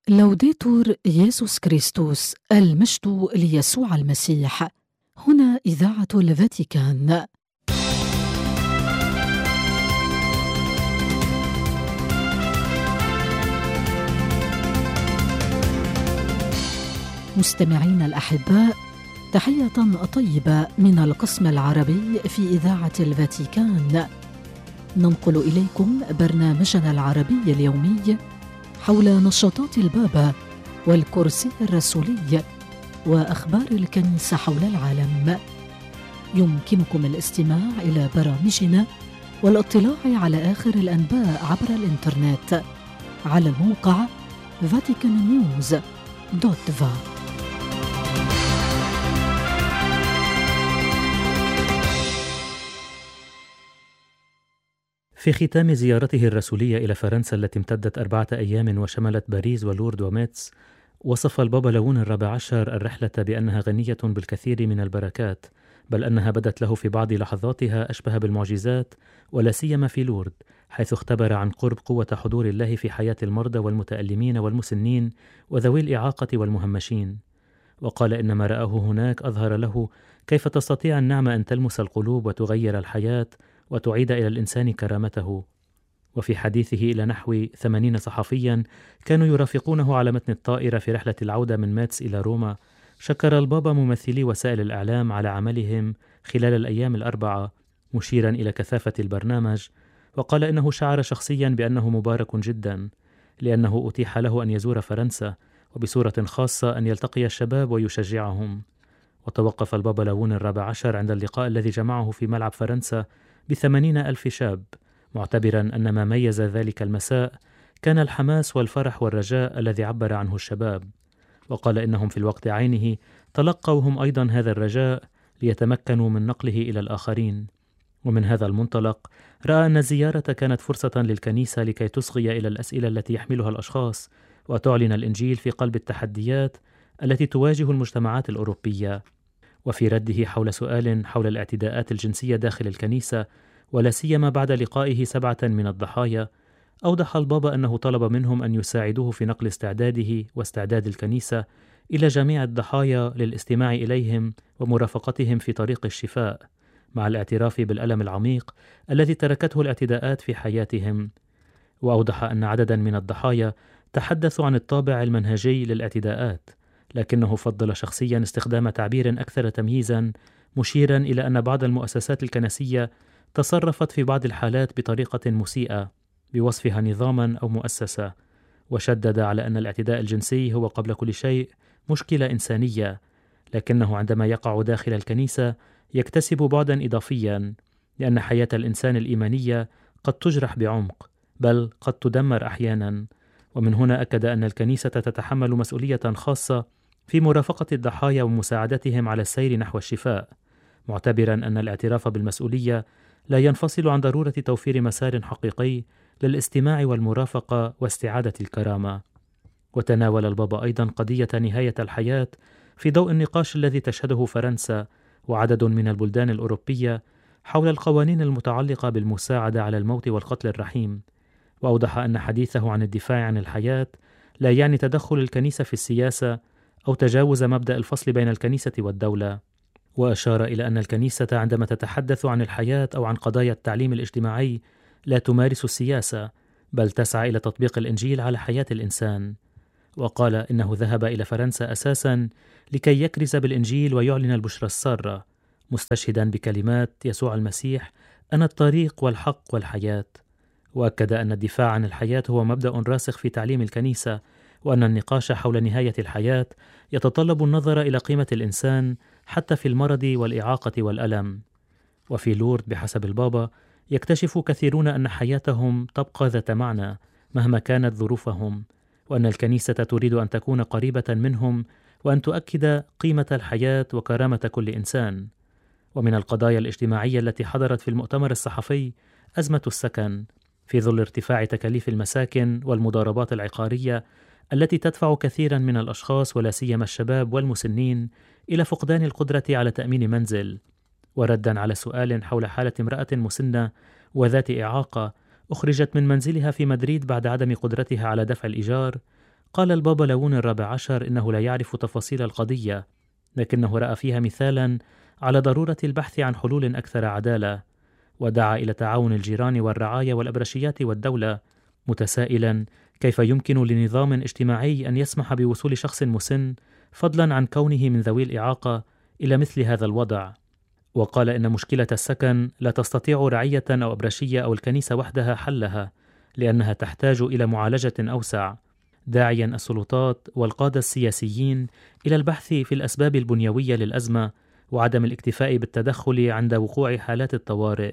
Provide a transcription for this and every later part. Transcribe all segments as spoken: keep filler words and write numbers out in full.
لوديتور يسوع كريستوس، المجد ليسوع المسيح. هنا إذاعة الفاتيكان. مستمعين الأحباء، تحية طيبة من القسم العربي في إذاعة الفاتيكان. ننقل إليكم برنامجنا العربي اليومي حول نشاطات البابا والكرسي الرسولي وأخبار الكنيسة حول العالم. يمكنكم الاستماع إلى برامجنا والاطلاع على آخر الأنباء عبر الإنترنت على الموقع فاتيكان نيوز دوت فا. في ختام زيارته الرسولية إلى فرنسا التي امتدت أربعة أيام وشملت باريس ولورد وميتس، وصف البابا ليون الرابع عشر الرحلة بأنها غنية بالكثير من البركات، بل أنها بدت له في بعض لحظاتها أشبه بالمعجزات، ولا سيما في لورد، حيث اختبر عن قرب قوة حضور الله في حياة المرضى والمتألمين والمسنين وذوي الإعاقة والمهمشين. وقال إن ما رآه هناك أظهر له كيف تستطيع النعمة أن تلمس القلوب وتغير الحياة وتعيد إلى الإنسان كرامته. وفي حديثه إلى نحو ثمانين صحفيا كانوا يرافقونه على متن الطائرة في رحلة العودة من ماتس إلى روما، شكر البابا ممثلي وسائل الإعلام على عملهم خلال الأيام الأربعة، مشيرا إلى كثافة البرنامج، وقال إنه شعر شخصيا بأنه مبارك جدا لأنه أتيح له أن يزور فرنسا، وبصورة خاصة أن يلتقي الشباب ويشجعهم. وتوقف البابا ليون الرابع عشر عند اللقاء الذي جمعه في ملعب فرنسا بثمانين ألف شاب، معتبرا أن ما ميز ذلك المساء كان الحماس والفرح والرجاء الذي عبر عنه الشباب. وقال إنهم في الوقت عينه تلقوا هم أيضا هذا الرجاء ليتمكنوا من نقله إلى الآخرين. ومن هذا المنطلق رأى أن الزيارة كانت فرصة للكنيسة لكي تصغي إلى الأسئلة التي يحملها الأشخاص، وتعلن الإنجيل في قلب التحديات التي تواجه المجتمعات الأوروبية. وفي رده حول سؤال حول الاعتداءات الجنسية داخل الكنيسة، ولا سيما بعد لقائه سبعة من الضحايا، أوضح البابا أنه طلب منهم أن يساعدوه في نقل استعداده واستعداد الكنيسة إلى جميع الضحايا للاستماع إليهم ومرافقتهم في طريق الشفاء، مع الاعتراف بالألم العميق الذي تركته الاعتداءات في حياتهم. وأوضح أن عددا من الضحايا تحدثوا عن الطابع المنهجي للاعتداءات، لكنه فضل شخصيا استخدام تعبير أكثر تمييزا، مشيرا إلى أن بعض المؤسسات الكنسية تصرفت في بعض الحالات بطريقة مسيئة بوصفها نظاما أو مؤسسة، وشدد على أن الاعتداء الجنسي هو قبل كل شيء مشكلة إنسانية، لكنه عندما يقع داخل الكنيسة يكتسب بعدا إضافيا، لأن حياة الإنسان الإيمانية قد تجرح بعمق، بل قد تدمر أحيانا. ومن هنا أكد أن الكنيسة تتحمل مسؤولية خاصة في مرافقة الضحايا ومساعدتهم على السير نحو الشفاء، معتبرا أن الاعتراف بالمسؤولية لا ينفصل عن ضرورة توفير مسار حقيقي للاستماع والمرافقة واستعادة الكرامة. وتناول البابا أيضا قضية نهاية الحياة في ضوء النقاش الذي تشهده فرنسا وعدد من البلدان الأوروبية حول القوانين المتعلقة بالمساعدة على الموت والقتل الرحيم، وأوضح أن حديثه عن الدفاع عن الحياة لا يعني تدخل الكنيسة في السياسة أو تجاوز مبدأ الفصل بين الكنيسة والدولة. وأشار إلى أن الكنيسة عندما تتحدث عن الحياة أو عن قضايا التعليم الاجتماعي لا تمارس السياسة، بل تسعى إلى تطبيق الإنجيل على حياة الإنسان. وقال إنه ذهب إلى فرنسا أساسا لكي يكرز بالإنجيل ويعلن البشرى السارة، مستشهدا بكلمات يسوع المسيح: أنا الطريق والحق والحياة. وأكد أن الدفاع عن الحياة هو مبدأ راسخ في تعليم الكنيسة، وأن النقاش حول نهاية الحياة يتطلب النظر إلى قيمة الإنسان حتى في المرض والإعاقة والألم. وفي لورد بحسب البابا يكتشف كثيرون أن حياتهم تبقى ذات معنى مهما كانت ظروفهم، وأن الكنيسة تريد أن تكون قريبة منهم وأن تؤكد قيمة الحياة وكرامة كل إنسان. ومن القضايا الاجتماعية التي حضرت في المؤتمر الصحفي أزمة السكن، في ظل ارتفاع تكاليف المساكن والمضاربات العقارية التي تدفع كثيرا من الأشخاص ولا سيما الشباب والمسنين إلى فقدان القدرة على تأمين منزل. وردا على سؤال حول حالة امرأة مسنة وذات إعاقة أخرجت من منزلها في مدريد بعد عدم قدرتها على دفع الإيجار، قال البابا ليون الرابع عشر إنه لا يعرف تفاصيل القضية، لكنه رأى فيها مثالا على ضرورة البحث عن حلول أكثر عدالة، ودعا إلى تعاون الجيران والرعايا والأبرشيات والدولة، متسائلا كيف يمكن لنظام اجتماعي أن يسمح بوصول شخص مسن فضلا عن كونه من ذوي الإعاقة إلى مثل هذا الوضع. وقال إن مشكلة السكن لا تستطيع رعية أو أبرشية أو الكنيسة وحدها حلها، لأنها تحتاج إلى معالجة أوسع، داعيا السلطات والقادة السياسيين إلى البحث في الأسباب البنيوية للأزمة وعدم الاكتفاء بالتدخل عند وقوع حالات الطوارئ.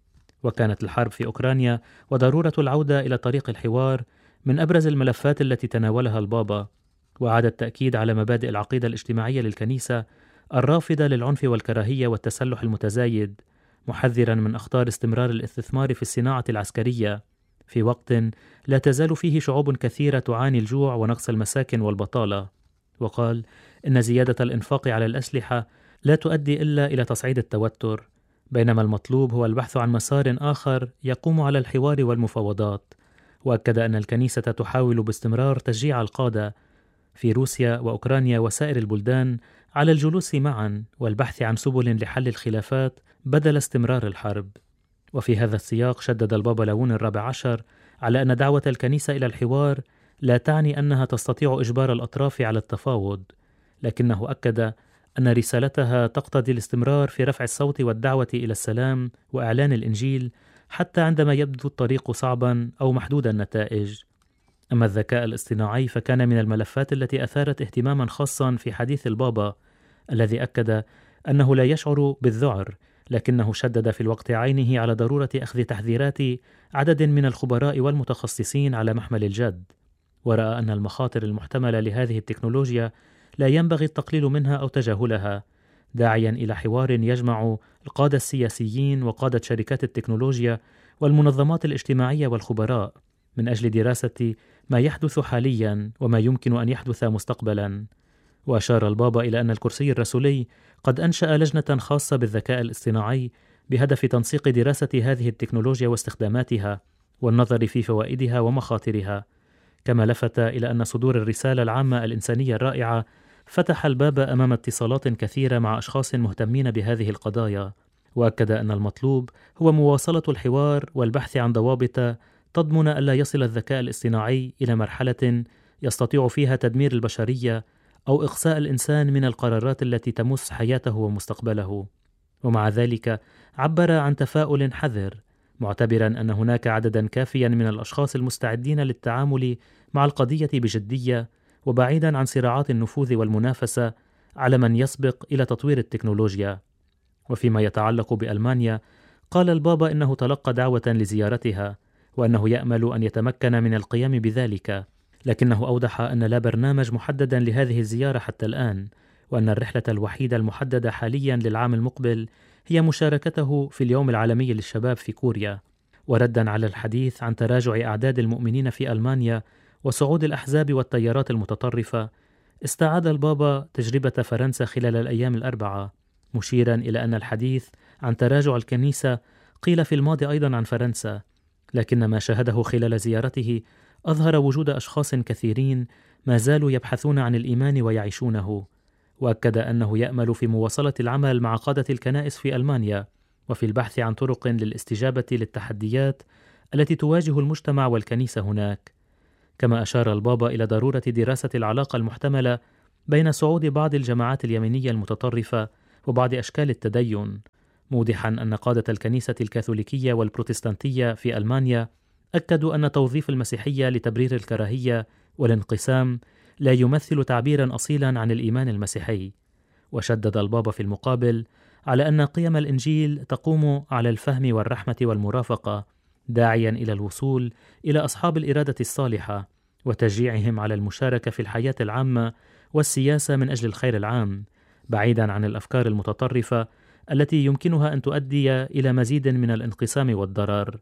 وكانت الحرب في أوكرانيا وضرورة العودة إلى طريق الحوار من أبرز الملفات التي تناولها البابا، وعاد التأكيد على مبادئ العقيدة الاجتماعية للكنيسة الرافضة للعنف والكراهية والتسلح المتزايد، محذرا من أخطار استمرار الاستثمار في الصناعة العسكرية في وقت لا تزال فيه شعوب كثيرة تعاني الجوع ونقص المساكن والبطالة. وقال إن زيادة الإنفاق على الأسلحة لا تؤدي إلا إلى تصعيد التوتر، بينما المطلوب هو البحث عن مسار آخر يقوم على الحوار والمفاوضات. وأكد أن الكنيسة تحاول باستمرار تشجيع القادة في روسيا وأوكرانيا وسائر البلدان على الجلوس معا والبحث عن سبل لحل الخلافات بدل استمرار الحرب. وفي هذا السياق شدد البابا ليون الرابع عشر على أن دعوة الكنيسة إلى الحوار لا تعني أنها تستطيع إجبار الأطراف على التفاوض، لكنه أكد أن رسالتها تقتضي الاستمرار في رفع الصوت والدعوة إلى السلام وإعلان الإنجيل حتى عندما يبدو الطريق صعبا أو محدود النتائج. أما الذكاء الاصطناعي فكان من الملفات التي أثارت اهتماما خاصا في حديث البابا، الذي أكد أنه لا يشعر بالذعر، لكنه شدد في الوقت عينه على ضرورة أخذ تحذيرات عدد من الخبراء والمتخصصين على محمل الجد، ورأى أن المخاطر المحتملة لهذه التكنولوجيا لا ينبغي التقليل منها أو تجاهلها، داعيا إلى حوار يجمع القادة السياسيين وقادة شركات التكنولوجيا والمنظمات الاجتماعية والخبراء من أجل دراسة ما يحدث حاليا وما يمكن أن يحدث مستقبلا. وأشار البابا إلى أن الكرسي الرسولي قد أنشأ لجنة خاصة بالذكاء الاصطناعي بهدف تنسيق دراسة هذه التكنولوجيا واستخداماتها والنظر في فوائدها ومخاطرها، كما لفت إلى أن صدور الرسالة العامة الإنسانية الرائعة فتح الباب أمام اتصالات كثيرة مع أشخاص مهتمين بهذه القضايا. وأكد أن المطلوب هو مواصلة الحوار والبحث عن ضوابط تضمن ألا يصل الذكاء الاصطناعي إلى مرحلة يستطيع فيها تدمير البشرية أو إقصاء الإنسان من القرارات التي تمس حياته ومستقبله. ومع ذلك عبر عن تفاؤل حذر، معتبرا أن هناك عددا كافيا من الأشخاص المستعدين للتعامل مع القضية بجدية وبعيدا عن صراعات النفوذ والمنافسة على من يسبق إلى تطوير التكنولوجيا. وفيما يتعلق بألمانيا، قال البابا إنه تلقى دعوة لزيارتها وأنه يأمل أن يتمكن من القيام بذلك، لكنه أوضح أن لا برنامج محددا لهذه الزيارة حتى الآن، وأن الرحلة الوحيدة المحددة حاليا للعام المقبل هي مشاركته في اليوم العالمي للشباب في كوريا. وردا على الحديث عن تراجع أعداد المؤمنين في ألمانيا وصعود الأحزاب والتيارات المتطرفة، استعاد البابا تجربة فرنسا خلال الأيام الأربعة، مشيرا إلى أن الحديث عن تراجع الكنيسة قيل في الماضي أيضا عن فرنسا، لكن ما شاهده خلال زيارته أظهر وجود أشخاص كثيرين ما زالوا يبحثون عن الإيمان ويعيشونه. وأكد أنه يأمل في مواصلة العمل مع قادة الكنائس في ألمانيا وفي البحث عن طرق للاستجابة للتحديات التي تواجه المجتمع والكنيسة هناك. كما أشار البابا إلى ضرورة دراسة العلاقة المحتملة بين صعود بعض الجماعات اليمينية المتطرفة وبعض أشكال التدين، موضحا أن قادة الكنيسة الكاثوليكية والبروتستانتية في ألمانيا أكدوا أن توظيف المسيحية لتبرير الكراهية والانقسام لا يمثل تعبيرا أصيلا عن الإيمان المسيحي. وشدد البابا في المقابل على أن قيم الإنجيل تقوم على الفهم والرحمة والمرافقة، داعيا إلى الوصول إلى أصحاب الإرادة الصالحة وتشجيعهم على المشاركة في الحياة العامة والسياسة من أجل الخير العام، بعيدا عن الأفكار المتطرفة التي يمكنها أن تؤدي إلى مزيد من الانقسام والضرر.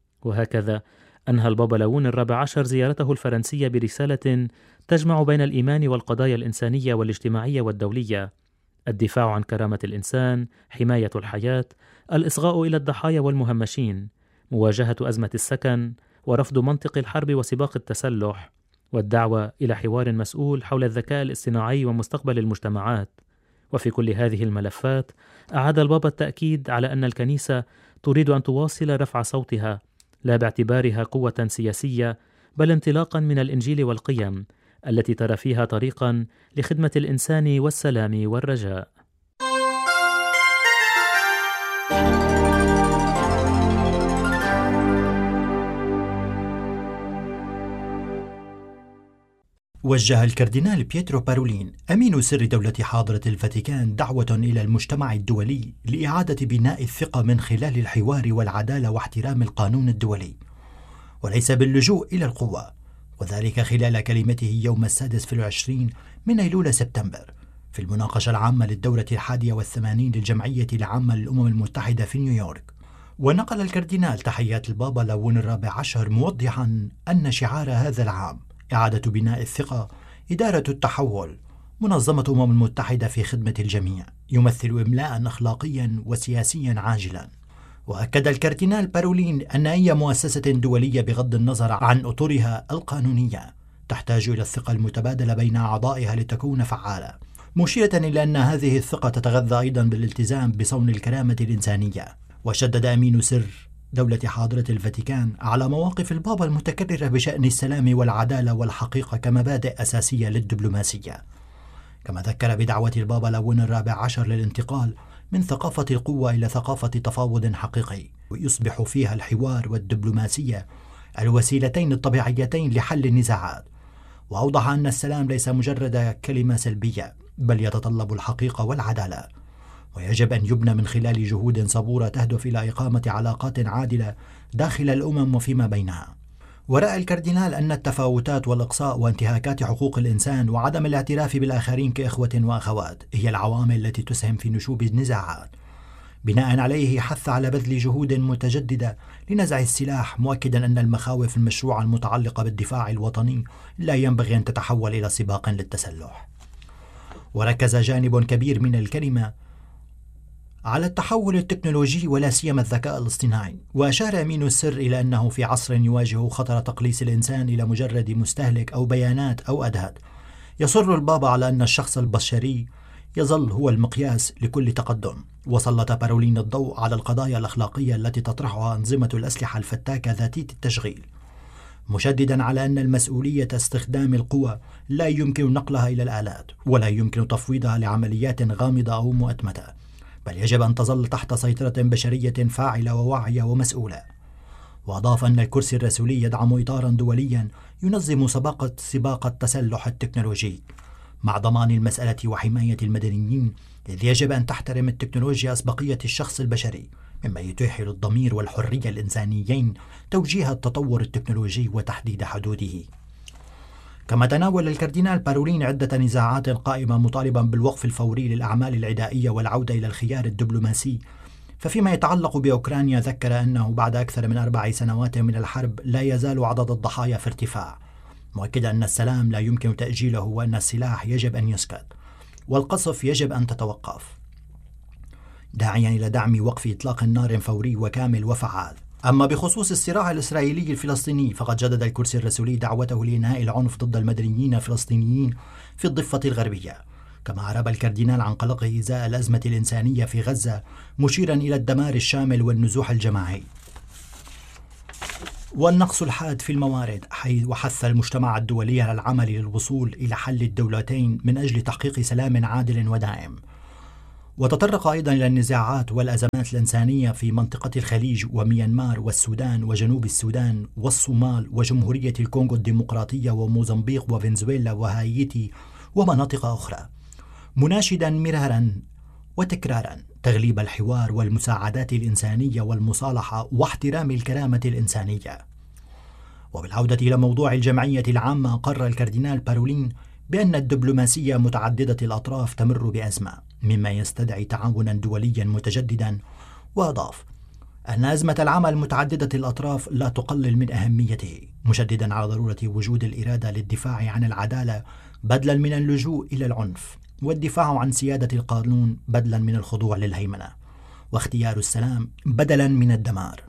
وهكذا أنهى البابا ليون الرابع عشر زيارته الفرنسية برسالة تجمع بين الإيمان والقضايا الإنسانية والاجتماعية والدولية: الدفاع عن كرامة الإنسان، حماية الحياة، الإصغاء إلى الضحايا والمهمشين، مواجهة أزمة السكن، ورفض منطق الحرب وسباق التسلح، والدعوة إلى حوار مسؤول حول الذكاء الاصطناعي ومستقبل المجتمعات. وفي كل هذه الملفات أعاد البابا التأكيد على أن الكنيسة تريد أن تواصل رفع صوتها، لا باعتبارها قوة سياسية، بل انطلاقا من الإنجيل والقيم التي ترى فيها طريقا لخدمة الإنسان والسلام والرجاء. وجه الكاردينال بيترو بارولين أمين سر دولة حاضرة الفاتيكان دعوة إلى المجتمع الدولي لإعادة بناء الثقة من خلال الحوار والعدالة واحترام القانون الدولي، وليس باللجوء إلى القوة، وذلك خلال كلمته يوم السادس في العشرين من أيلول سبتمبر في المناقشة العامة للدورة الحادية والثمانين للجمعية العامة للأمم المتحدة في نيويورك. ونقل الكاردينال تحيات البابا لاون الرابع عشر موضحا أن شعار هذا العام إعادة بناء الثقة، إدارة التحول، منظمة الأمم المتحدة في خدمة الجميع، يمثل إملاء أخلاقيا وسياسيا عاجلا. وأكد الكاردينال بارولين أن أي مؤسسة دولية بغض النظر عن أطرها القانونية تحتاج إلى الثقة المتبادلة بين أعضائها لتكون فعالة، مشيرة إلى أن هذه الثقة تتغذى أيضا بالالتزام بصون الكرامة الإنسانية. وشدد أمين سر دولة حاضرة الفاتيكان على مواقف البابا المتكررة بشأن السلام والعدالة والحقيقة كمبادئ أساسية للدبلوماسية. كما ذكر بدعوة البابا لاون الرابع عشر للانتقال من ثقافة القوة إلى ثقافة تفاوض حقيقي، ويصبح فيها الحوار والدبلوماسية الوسيلتين الطبيعيتين لحل النزاعات. وأوضح أن السلام ليس مجرد كلمة سلبية، بل يتطلب الحقيقة والعدالة، ويجب أن يبنى من خلال جهود صبورة تهدف إلى إقامة علاقات عادلة داخل الأمم وفيما بينها. ورأى الكاردينال أن التفاوتات والإقصاء وانتهاكات حقوق الإنسان وعدم الاعتراف بالآخرين كإخوة وأخوات هي العوامل التي تسهم في نشوب النزاعات. بناء عليه حث على بذل جهود متجددة لنزع السلاح، مؤكدا أن المخاوف المشروعة المتعلقة بالدفاع الوطني لا ينبغي أن تتحول إلى سباق للتسلح. وركز جانب كبير من الكلمة على التحول التكنولوجي ولا سيما الذكاء الاصطناعي، وأشار أمين السر إلى أنه في عصر يواجه خطر تقليص الإنسان إلى مجرد مستهلك أو بيانات أو أدهات، يصر البابا على أن الشخص البشري يظل هو المقياس لكل تقدم. وسلط بارولين الضوء على القضايا الأخلاقية التي تطرحها أنظمة الأسلحة الفتاكة ذاتية التشغيل، مشددا على أن المسؤولية استخدام القوى لا يمكن نقلها إلى الآلات، ولا يمكن تفويضها لعمليات غامضة أو مؤتمتة، بل يجب أن تظل تحت سيطرة بشرية فاعلة وواعية ومسؤولة. وأضاف أن الكرسي الرسولي يدعم إطارا دوليا ينظم سباق سباق التسلح التكنولوجي مع ضمان المسألة وحماية المدنيين، إذ يجب أن تحترم التكنولوجيا أسبقية الشخص البشري، مما يتيح للضمير والحرية الإنسانيين توجيه التطور التكنولوجي وتحديد حدوده. كما تناول الكاردينال بارولين عدة نزاعات قائمة مطالبا بالوقف الفوري للأعمال العدائية والعودة إلى الخيار الدبلوماسي. ففيما يتعلق بأوكرانيا ذكر أنه بعد أكثر من أربع سنوات من الحرب لا يزال عدد الضحايا في ارتفاع، مؤكدا أن السلام لا يمكن تأجيله وأن السلاح يجب أن يسكت والقصف يجب أن تتوقف، داعيا إلى دعم وقف إطلاق النار فوري وكامل وفعال. أما بخصوص الصراع الإسرائيلي الفلسطيني فقد جدد الكرسي الرسولي دعوته لإنهاء العنف ضد المدنيين الفلسطينيين في الضفة الغربية. كما عرب الكاردينال عن قلقه إزاء الأزمة الإنسانية في غزة، مشيرا إلى الدمار الشامل والنزوح الجماعي والنقص الحاد في الموارد، حيث وحث المجتمع الدولي على العمل للوصول إلى حل الدولتين من أجل تحقيق سلام عادل ودائم. وتطرق أيضا إلى النزاعات والأزمات الإنسانية في منطقة الخليج وميانمار والسودان وجنوب السودان والصومال وجمهورية الكونغو الديمقراطية وموزمبيق وفنزويلا وهايتي ومناطق أخرى، مناشدا مرارا وتكرارا تغليب الحوار والمساعدات الإنسانية والمصالحة واحترام الكرامة الإنسانية. وبالعودة إلى موضوع الجمعية العامة، قرر الكاردينال بارولين بأن الدبلوماسية متعددة الأطراف تمر بأزمة، مما يستدعي تعاونا دوليا متجددا. وأضاف أن أزمة العمل متعددة الأطراف لا تقلل من أهميته، مشددا على ضرورة وجود الإرادة للدفاع عن العدالة بدلا من اللجوء إلى العنف، والدفاع عن سيادة القانون بدلا من الخضوع للهيمنة، واختيار السلام بدلا من الدمار.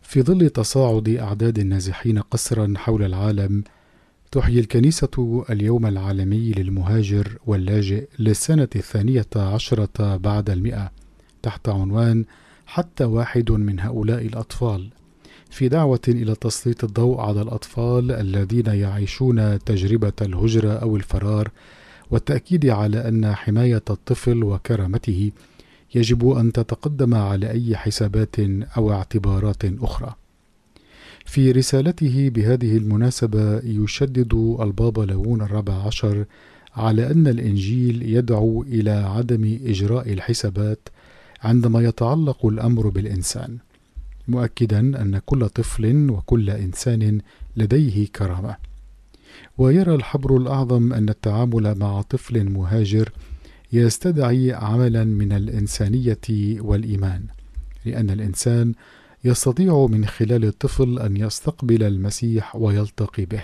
في ظل تصاعد أعداد النازحين قسرا حول العالم، تحيي الكنيسة اليوم العالمي للمهاجر واللاجئ للسنة الثانية عشرة بعد المئة تحت عنوان حتى واحد من هؤلاء الأطفال، في دعوة إلى تسليط الضوء على الأطفال الذين يعيشون تجربة الهجرة أو الفرار، والتأكيد على أن حماية الطفل وكرامته يجب أن تتقدم على أي حسابات أو اعتبارات أخرى. في رسالته بهذه المناسبة يشدد البابا ليون الرابع عشر على أن الإنجيل يدعو إلى عدم إجراء الحسابات عندما يتعلق الأمر بالإنسان، مؤكدا أن كل طفل وكل إنسان لديه كرامة. ويرى الحبر الأعظم أن التعامل مع طفل مهاجر يستدعي عملا من الإنسانية والإيمان، لأن الإنسان يستطيع من خلال الطفل أن يستقبل المسيح ويلتقي به.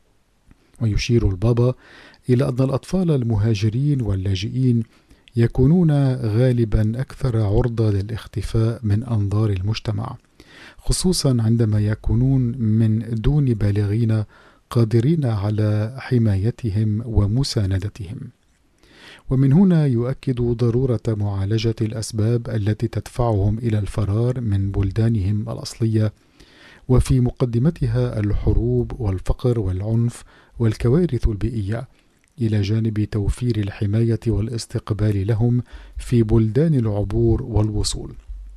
ويشير البابا إلى أن الأطفال المهاجرين واللاجئين يكونون غالبا أكثر عرضة للاختفاء من أنظار المجتمع، خصوصا عندما يكونون من دون بالغين قادرين على حمايتهم ومساندتهم. ومن هنا يؤكد ضرورة معالجة الأسباب التي تدفعهم إلى الفرار من بلدانهم الأصلية، وفي مقدمتها الحروب والفقر والعنف والكوارث البيئية، إلى جانب توفير الحماية والاستقبال لهم في بلدان العبور والوصول.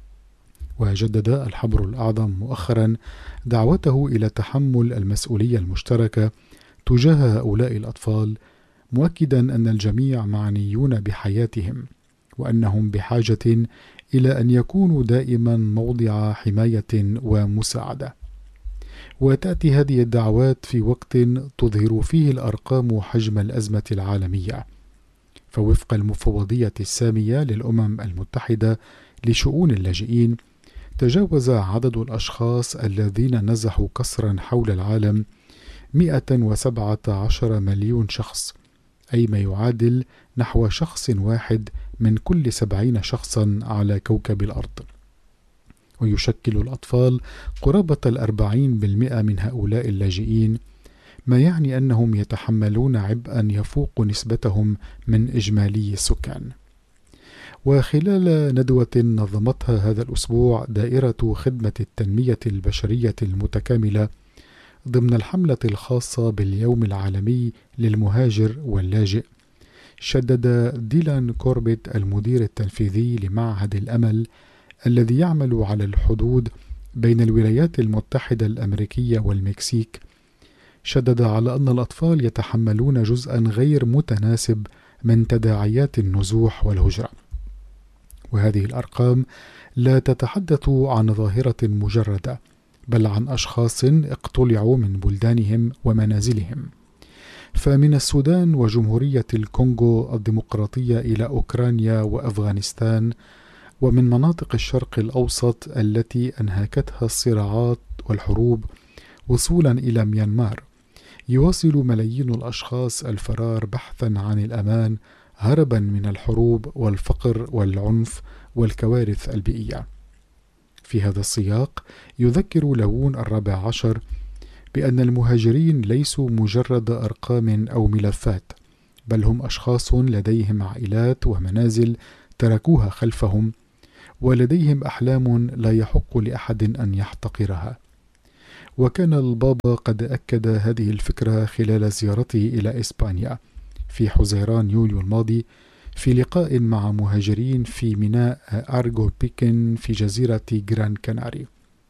وجدد الحبر الأعظم مؤخرا دعوته إلى تحمل المسؤولية المشتركة تجاه هؤلاء الأطفال، مؤكدا أن الجميع معنيون بحياتهم، وأنهم بحاجة إلى أن يكونوا دائما موضع حماية ومساعدة. وتأتي هذه الدعوات في وقت تظهر فيه الأرقام حجم الأزمة العالمية، فوفق المفوضية السامية للأمم المتحدة لشؤون اللاجئين، تجاوز عدد الأشخاص الذين نزحوا قسرا حول العالم مئة وسبعة عشر مليون شخص، أي ما يعادل نحو شخص واحد من كل سبعين شخصا على كوكب الأرض. ويشكل الأطفال قرابة الأربعين بالمئة من هؤلاء اللاجئين، ما يعني أنهم يتحملون عبئا يفوق نسبتهم من إجمالي السكان. وخلال ندوة نظمتها هذا الأسبوع دائرة خدمة التنمية البشرية المتكاملة ضمن الحملة الخاصة باليوم العالمي للمهاجر واللاجئ، شدد ديلان كوربيت المدير التنفيذي لمعهد الأمل الذي يعمل على الحدود بين الولايات المتحدة الأمريكية والمكسيك، شدد على أن الأطفال يتحملون جزءا غير متناسب من تداعيات النزوح والهجرة. وهذه الأرقام لا تتحدث عن ظاهرة مجردة، بل عن أشخاص اقتلعوا من بلدانهم ومنازلهم. فمن السودان وجمهورية الكونغو الديمقراطية إلى أوكرانيا وأفغانستان، ومن مناطق الشرق الأوسط التي أنهكتها الصراعات والحروب وصولا إلى ميانمار، يواصل ملايين الأشخاص الفرار بحثا عن الأمان، هربا من الحروب والفقر والعنف والكوارث البيئية. في هذا السياق يذكر ليون الرابع عشر بأن المهاجرين ليسوا مجرد أرقام أو ملفات، بل هم أشخاص لديهم عائلات ومنازل تركوها خلفهم، ولديهم أحلام لا يحق لأحد أن يحتقرها. وكان البابا قد أكد هذه الفكرة خلال زيارته إلى إسبانيا في حزيران يوليو الماضي، في لقاء مع مهاجرين في ميناء أرغو بيكن في جزيرة جران كناري.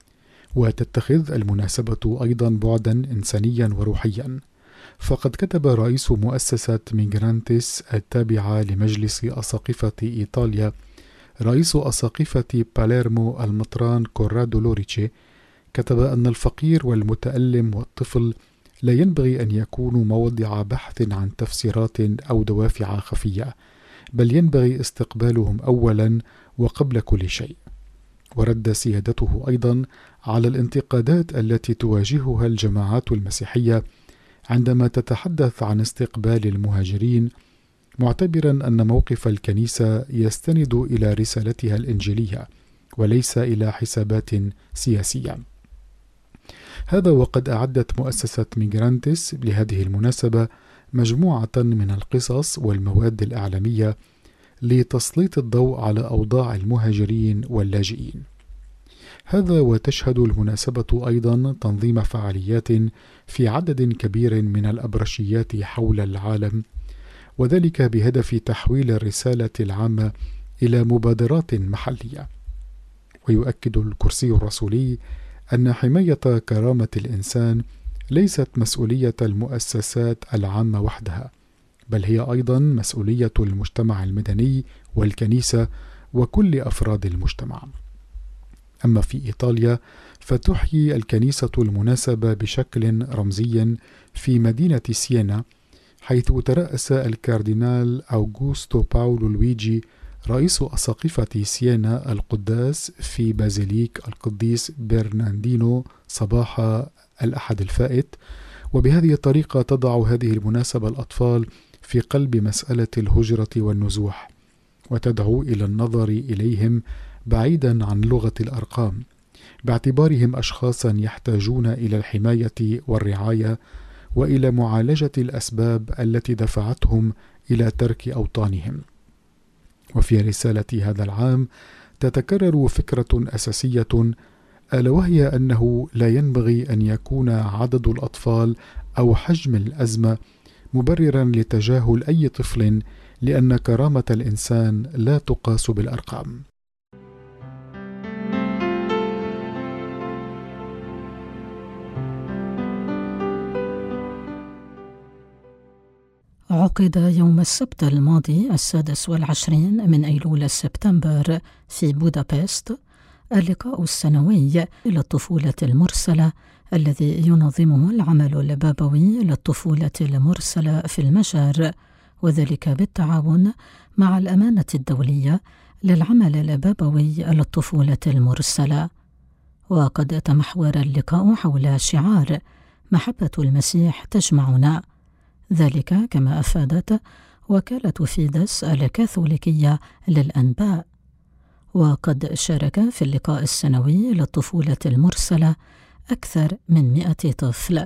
وتتخذ المناسبة أيضا بعدا إنسانيا وروحيا، فقد كتب رئيس مؤسسة ميغرانتس التابعة لمجلس أساقفة إيطاليا، رئيس أساقفة باليرمو المطران كورادو لوريتشي، كتب أن الفقير والمتألم والطفل لا ينبغي أن يكونوا موضع بحث عن تفسيرات أو دوافع خفية، بل ينبغي استقبالهم أولا وقبل كل شيء. ورد سيادته أيضا على الانتقادات التي تواجهها الجماعات المسيحية عندما تتحدث عن استقبال المهاجرين، معتبرا أن موقف الكنيسة يستند إلى رسالتها الإنجيلية وليس إلى حسابات سياسية. هذا وقد أعدت مؤسسة ميغرانتس لهذه المناسبة مجموعة من القصص والمواد الإعلامية لتسليط الضوء على أوضاع المهاجرين واللاجئين. هذا وتشهد المناسبة أيضا تنظيم فعاليات في عدد كبير من الأبرشيات حول العالم، وذلك بهدف تحويل الرسالة العامة إلى مبادرات محلية. ويؤكد الكرسي الرسولي أن حماية كرامة الإنسان ليست مسؤولية المؤسسات العامة وحدها، بل هي أيضا مسؤولية المجتمع المدني والكنيسة وكل أفراد المجتمع. أما في إيطاليا فتحيي الكنيسة المناسبة بشكل رمزي في مدينة سيينا، حيث ترأس الكاردينال أوغوستو باولو لويجي رئيس أساقفة سيينا القداس في بازيليك القديس برناردينو صباح الأحد الفائت. وبهذه الطريقة تضع هذه المناسبة الأطفال في قلب مسألة الهجرة والنزوح، وتدعو إلى النظر إليهم بعيدا عن لغة الأرقام، باعتبارهم أشخاصا يحتاجون إلى الحماية والرعاية وإلى معالجة الأسباب التي دفعتهم إلى ترك أوطانهم. وفي رسالة هذا العام تتكرر فكرة أساسية، ألا وهي أنه لا ينبغي أن يكون عدد الأطفال أو حجم الأزمة مبررا لتجاهل أي طفل، لأن كرامة الإنسان لا تقاس بالأرقام. عقد يوم السبت الماضي السادس والعشرين من أيلول سبتمبر في بودابست اللقاء السنوي للطفولة المرسلة، الذي ينظمه العمل البابوي للطفولة المرسلة في المجر، وذلك بالتعاون مع الأمانة الدولية للعمل البابوي للطفولة المرسلة. وقد تمحور اللقاء حول شعار محبة المسيح تجمعنا، ذلك كما أفادت وكالة فيدس الكاثوليكية للأنباء. وقد شارك في اللقاء السنوي للطفولة المرسلة أكثر من مئة طفل.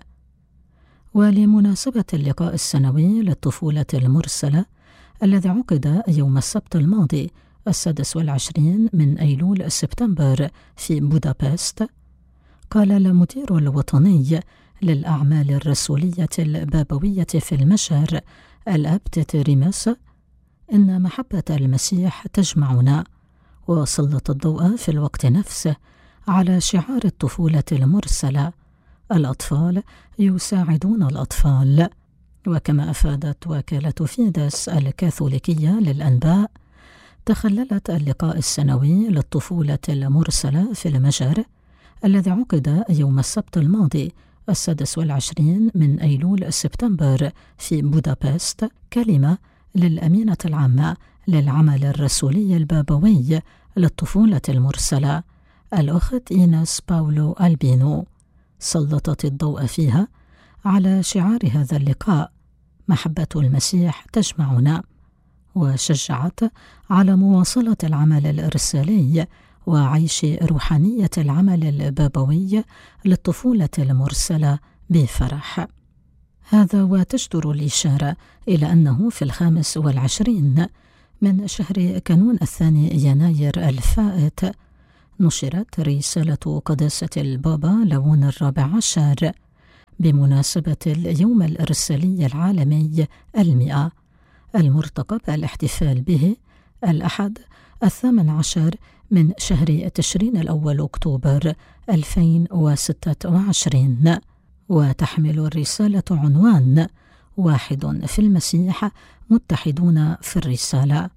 ولمناسبة اللقاء السنوي للطفولة المرسلة الذي عقد يوم السبت الماضي السادس والعشرين من أيلول سبتمبر في بودابست، قال المدير الوطني للأعمال الرسولية البابوية في المجر الأب تيتيريمس إن محبة المسيح تجمعنا، وسلط الضوء في الوقت نفسه على شعار الطفولة المرسلة: الأطفال يساعدون الأطفال. وكما أفادت وكالة فيدس الكاثوليكية للأنباء، تخللت اللقاء السنوي للطفولة المرسلة في المجر الذي عقد يوم السبت الماضي السادس والعشرين من أيلول سبتمبر في بودابست كلمة للأمينة العامة للعمل الرسولي البابوي للطفولة المرسلة الأخت إيناس باولو ألبينو، سلطت الضوء فيها على شعار هذا اللقاء: محبة المسيح تجمعنا، وشجعت على مواصلة العمل الإرسالي وعيش روحانية العمل البابوي للطفولة المرسلة بفرح. هذا وتجدر الإشارة إلى أنه في الخامس والعشرين من شهر كانون الثاني يناير الفائت نشرت رسالة قداسة البابا ليون الرابع عشر بمناسبة اليوم الإرسالي العالمي المئة، المرتقب الاحتفال به الأحد الثامن عشر من شهر تشرين الأول أكتوبر ألفين وستة وعشرين. وتحمل الرسالة عنوان: واحد في المسيح متحدون في الرسالة.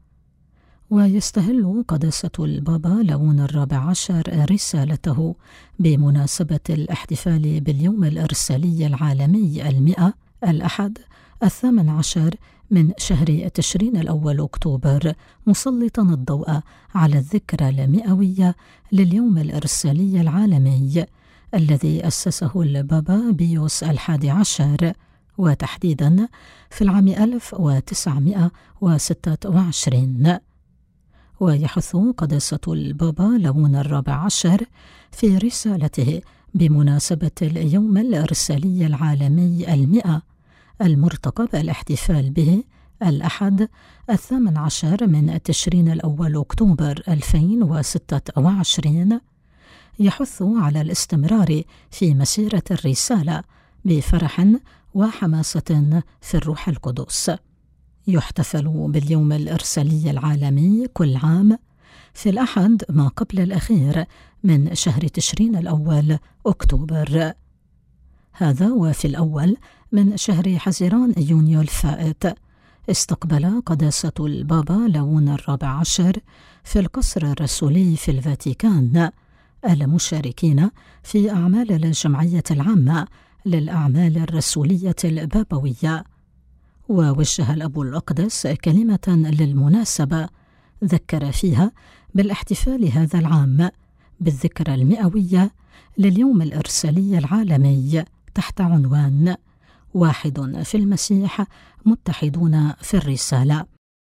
ويستهل قداسة البابا ليون الرابع عشر رسالته بمناسبة الاحتفال باليوم الإرسالي العالمي المئة الأحد الثامن عشر من شهر تشرين الأول أكتوبر، مسلطا الضوء على الذكرى المئوية لليوم الإرسالي العالمي الذي أسسه البابا بيوس الحادي عشر، وتحديدا في العام ألف وتسعمائة وستة وعشرين. ويحث قداسة البابا ليون الرابع عشر في رسالته بمناسبة اليوم الإرسالي العالمي المئة المرتقب الاحتفال به الأحد الثامن عشر من تشرين الأول أكتوبر ألفين وستة وعشرين، يحث على الاستمرار في مسيرة الرسالة بفرح وحماسة في الروح القدس. يحتفل باليوم الإرسالي العالمي كل عام في الأحد ما قبل الأخير من شهر تشرين الأول أكتوبر، هذا وفي الأول من شهر حزيران يونيو الفائت استقبل قداسة البابا لاون الرابع عشر في القصر الرسولي في الفاتيكان المشاركين في أعمال الجمعية العامة للأعمال الرسولية البابوية، ووجه الأب الأقدس كلمة للمناسبة ذكر فيها بالاحتفال هذا العام بالذكرى المئوية لليوم الإرسالي العالمي تحت عنوان واحد في المسيح متحدون في الرسالة.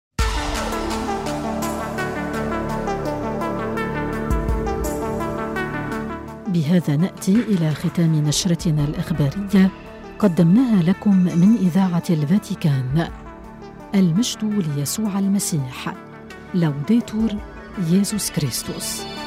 بهذا نأتي إلى ختام نشرتنا الإخبارية قدمناها لكم من إذاعة الفاتيكان. المجد ليسوع المسيح. لوديتور يسوع كريستوس.